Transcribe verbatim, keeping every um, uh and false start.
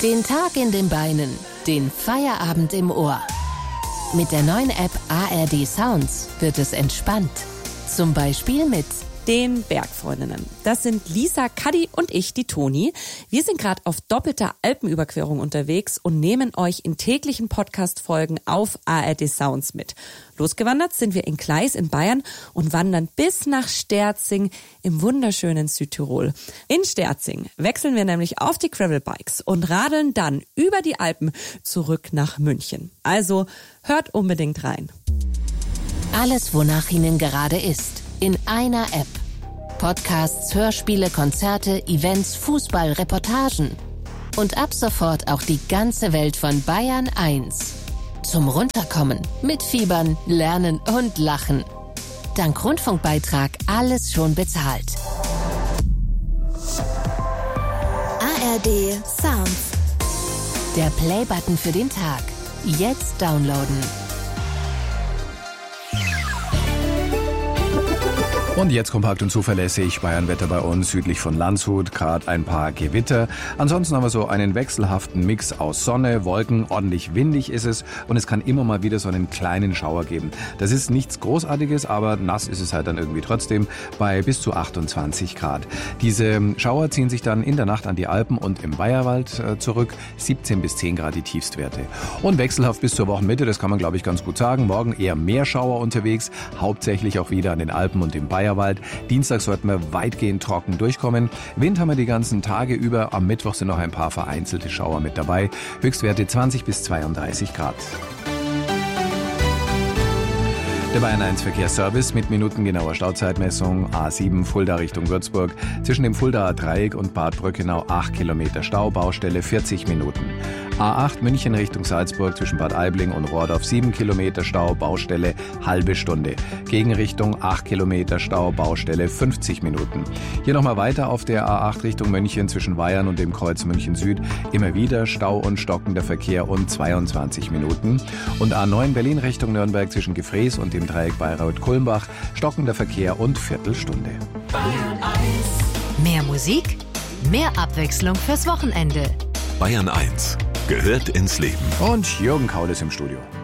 Den Tag in den Beinen, den Feierabend im Ohr. Mit der neuen App A R D Sounds wird es entspannt. Zum Beispiel mit den Bergfreundinnen. Das sind Lisa, Kadi und ich, die Toni. Wir sind gerade auf doppelter Alpenüberquerung unterwegs und nehmen euch in täglichen Podcast-Folgen auf A R D Sounds mit. Losgewandert sind wir in Gleis in Bayern und wandern bis nach Sterzing im wunderschönen Südtirol. In Sterzing wechseln wir nämlich auf die Gravelbikes und radeln dann über die Alpen zurück nach München. Also hört unbedingt rein. Alles, wonach Ihnen gerade ist, in einer App. Podcasts, Hörspiele, Konzerte, Events, Fußball, Reportagen. Und ab sofort auch die ganze Welt von Bayern eins. Zum Runterkommen, mitfiebern, lernen und lachen. Dank Rundfunkbeitrag alles schon bezahlt. A R D Sounds. Der Playbutton für den Tag. Jetzt downloaden. Und jetzt kompakt und zuverlässig Bayernwetter bei uns, südlich von Landshut, gerade ein paar Gewitter. Ansonsten haben wir so einen wechselhaften Mix aus Sonne, Wolken, ordentlich windig ist es und es kann immer mal wieder so einen kleinen Schauer geben. Das ist nichts Großartiges, aber nass ist es halt dann irgendwie trotzdem bei bis zu achtundzwanzig Grad. Diese Schauer ziehen sich dann in der Nacht an die Alpen und im Bayerwald äh, zurück, siebzehn bis zehn Grad die Tiefstwerte. Und wechselhaft bis zur Wochenmitte, das kann man glaube ich ganz gut sagen. Morgen eher mehr Schauer unterwegs, hauptsächlich auch wieder an den Alpen und im Bayerwald. Dienstag sollten wir weitgehend trocken durchkommen. Wind haben wir die ganzen Tage über. Am Mittwoch sind noch ein paar vereinzelte Schauer mit dabei. Höchstwerte zwanzig bis zweiunddreißig Grad. Der Bayern eins Verkehrsservice mit minutengenauer Stauzeitmessung. A sieben Fulda Richtung Würzburg. Zwischen dem Fuldaer Dreieck und Bad Brückenau acht Kilometer Stau, Baustelle vierzig Minuten. A acht München Richtung Salzburg zwischen Bad Aibling und Rohrdorf sieben Kilometer Stau, Baustelle halbe Stunde. Gegenrichtung acht Kilometer Stau, Baustelle fünfzig Minuten. Hier nochmal weiter auf der A acht Richtung München zwischen Weyern und dem Kreuz München Süd. Immer wieder Stau und stockender Verkehr und zweiundzwanzig Minuten. Und A neun Berlin Richtung Nürnberg zwischen Gefrees und dem Dreieck Bayreuth-Kulmbach. Stockender Verkehr und Viertelstunde. Bayern eins. Mehr Musik, mehr Abwechslung fürs Wochenende. Bayern eins gehört ins Leben. Und Jürgen Kaul ist im Studio.